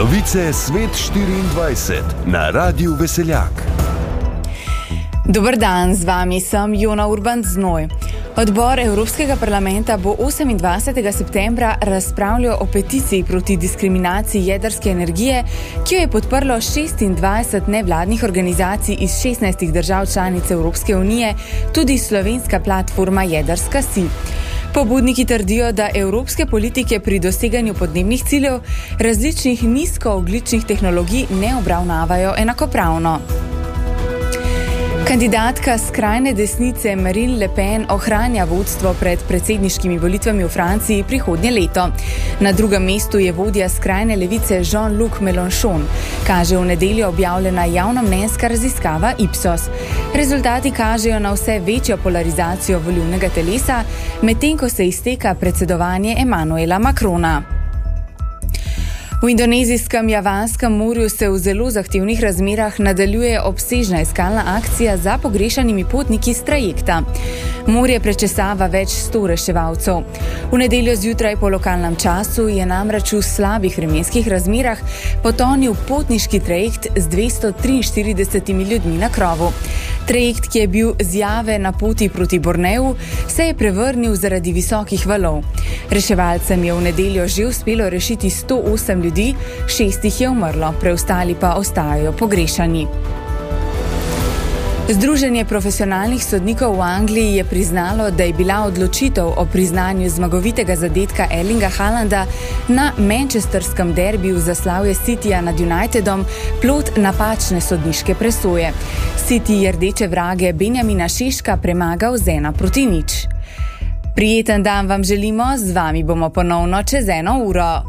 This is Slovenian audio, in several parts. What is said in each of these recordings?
Celovice Svet 24 na Radiu Veseljak. Dober dan, z vami sem Jona Urban Znoj. Odbor Evropskega parlamenta bo 28. septembra razpravljal o peticiji proti diskriminaciji jedrske energije, ki jo je podprlo 26 nevladnih organizacij iz 16 držav članic Evropske unije, tudi slovenska platforma Jedrska si. Pobudniki trdijo, da evropske politike pri doseganju podnebnih ciljev različnih nizkoogljičnih tehnologij ne obravnavajo enakopravno. Kandidatka skrajne desnice Marine Le Pen ohranja vodstvo pred predsedniškimi volitvami v Franciji prihodnje leto. Na drugem mestu je vodja skrajne levice Jean-Luc Mélenchon, kaže v nedeljo objavljena javnomnenjska raziskava Ipsos. Rezultati kažejo na vse večjo polarizacijo volilnega telesa, medtem ko se izteka predsedovanje Emmanuela Macrona. V indonezijskem Javanskem morju se v zelo zahtevnih razmerah nadaljuje obsežna iskalna akcija za pogrešanimi potniki iz trajekta. Morje prečesava več 100 reševalcev. V nedeljo zjutraj po lokalnem času je namreč v slabih vremenskih razmerah potonil potniški trajekt z 243 ljudmi na krovu. Trajekt, ki je bil z Jave na poti proti Borneu, se je prevrnil zaradi visokih valov. Reševalcem je v nedeljo že uspelo rešiti 108 ljudi, 6 jih je umrlo, preostali pa ostajajo pogrešani. Združenje profesionalnih sodnikov v Angliji je priznalo, da je bila odločitev o priznanju zmagovitega zadetka Erlinga Haalanda na manchesterskem derbiju za slavje Cityja nad Unitedom plod napačne sodniške presoje. City je rdeče vrage Benjamina Šeška premagal z 1-0. Prijeten dan vam želimo, z vami bomo ponovno čez 1 uro.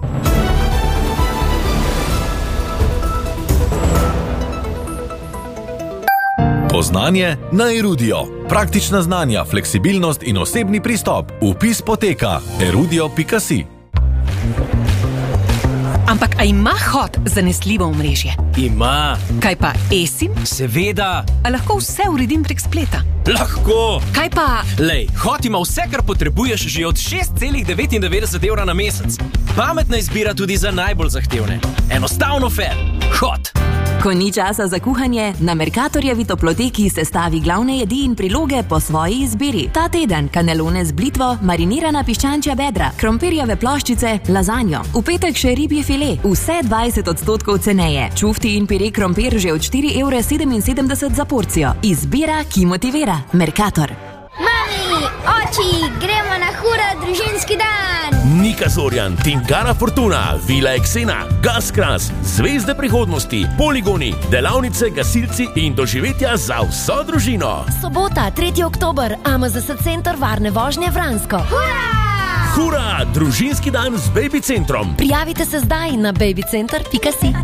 Poznanje na Erudio. Praktična znanja, fleksibilnost in osebni pristop. Vpis poteka erudio.si. Ampak a ima Hot zanesljivo omrežje? Ima. Kaj pa eSIM? Seveda. A lahko vse uredim prek spleta? Lahko. Kaj pa... Lej, Hot ima vse, kar potrebuješ že od 6,99 evra na mesec. Pametna izbira tudi za najbolj zahtevne. Enostavno fair. Hot. Ko ni časa za kuhanje, na Mercatorjevi toploteki sestavi glavne jedi in priloge po svoji izbiri. Ta teden kanelone z blitvo, marinirana piščančja bedra, krompirjeve ploščice, lazanjo. V petek še ribji file, vse 20% ceneje. Čufti in pire krompir že od 4,77 € za porcijo. Izbira, ki motivira. Mercator. Mami, oči, gremo na hura družinski dan! Nika Zorjan, Tingara Fortuna, Vila Eksena, Gaskras, Zvezde prihodnosti, poligoni, delavnice, gasilci in doživetja za vso družino. Sobota, 3. oktober, AMZS Center varne vožnje Vransko. Hura! Hura, družinski dan z Baby Centrom. Prijavite se zdaj na babycenter.si.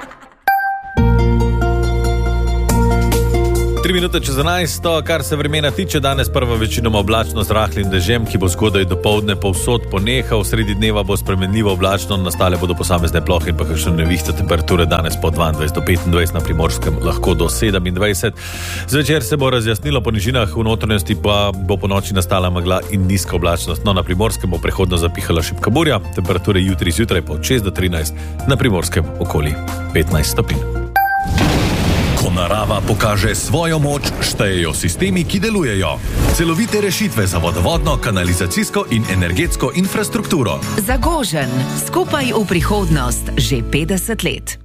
3 minute čez 11, kar se vremena tiče, danes prva večinoma oblačno z rahlim dežjem, ki bo zgodaj dopoldne povsod ponehal, sredi dneva bo spremenljivo oblačno, nastale bodo posamezne plohe in pa kakšne nevihte, temperature danes po 22 do 25, na Primorskem lahko do 27. Zvečer se bo razjasnilo po nižinah, v notranjosti pa bo po noči nastala megla in nizka oblačnost. No, na Primorskem bo prehodno zapihala šibka burja, temperature jutri zjutraj po 6 do 13, na Primorskem okoli 15 stopinj. Ko narava pokaže svojo moč, štejejo sistemi, ki delujejo. Celovite rešitve za vodovodno, kanalizacijsko in energetsko infrastrukturo. Zagožen. Skupaj v prihodnost. Že 50 let.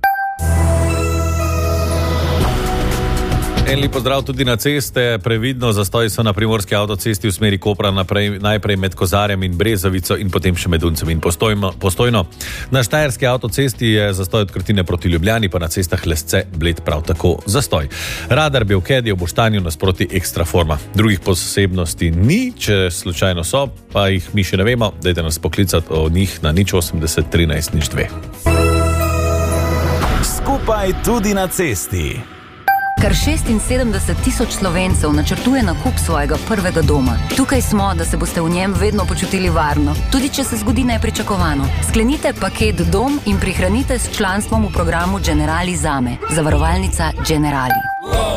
En lep pozdrav tudi na ceste. Previdno zastoji so na primorski avtocesti v smeri Kopra najprej med Kozarjem in Brezovico in potem še med Uncem in Postojno. Na štajerski avtocesti je zastoj od Krtine proti Ljubljani, pa na cestah Lesce Bled prav tako zastoj. Radar Belkedi ob Boštanju nasproti Ekstraforma. Drugih posebnosti ni, če slučajno so, pa jih mi še ne vemo, dajte nas poklicati o njih na 080 13 02. Skupaj tudi na cesti. Kar 76,000 Slovencev načrtuje nakup svojega prvega doma. Tukaj smo, da se boste v njem vedno počutili varno, tudi če se zgodi nepričakovano. Sklenite paket Dom in prihranite s članstvom v programu Generali Zame. Zavarovalnica Generali.